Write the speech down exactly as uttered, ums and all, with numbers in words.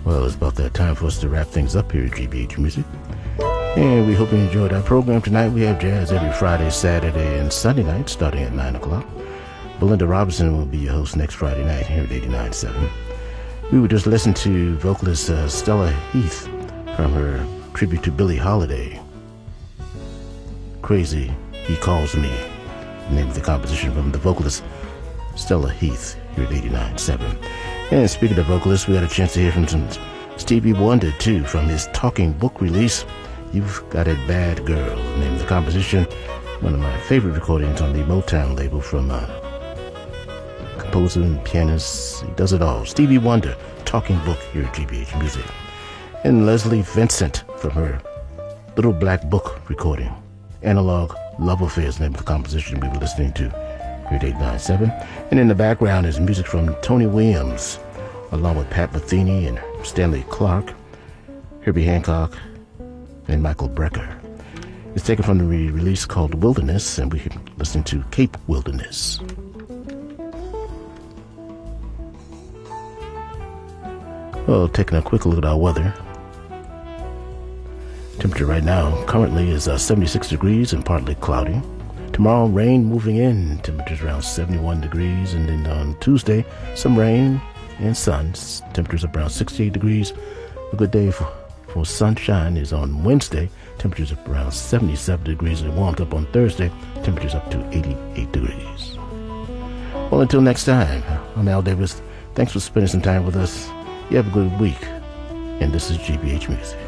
Well, it's about that time for us to wrap things up here at G B H Music. And we hope you enjoyed our program tonight. We have jazz every Friday, Saturday, and Sunday night starting at nine o'clock. Belinda Robinson will be your host next Friday night here at eighty-nine point seven. We would just listen to vocalist uh, Stella Heath from her tribute to Billie Holiday. Crazy, He Calls Me. The name of the composition from the vocalist Stella Heath here at eighty-nine point seven. And speaking of vocalists, we had a chance to hear from some Stevie Wonder too from his Talking Book release, You've Got a Bad Girl. The name of the composition, one of my favorite recordings on the Motown label from uh, composer and pianist. He does it all. Stevie Wonder, Talking Book here at G B H Music. And Leslie Vincent from her Little Black Book recording, Analog Love Affairs, the name of the composition we were listening to here at eighty-nine point seven. And in the background is music from Tony Williams, along with Pat Metheny and Stanley Clarke, Herbie Hancock, and Michael Brecker. It's taken from the re-release called Wilderness, and we can listen to Cape Wilderness. Well, taking a quick look at our weather. Temperature right now currently is uh, seventy-six degrees and partly cloudy. Tomorrow, rain moving in, temperatures around seventy-one degrees, and then on Tuesday, some rain and sun, temperatures around sixty-eight degrees. A good day for, for sunshine is on Wednesday, temperatures up around seventy-seven degrees, and warmed up on Thursday, temperatures up to eighty-eight degrees. Well, until next time, I'm Al Davis. Thanks for spending some time with us. You have a good week, and this is G B H Music.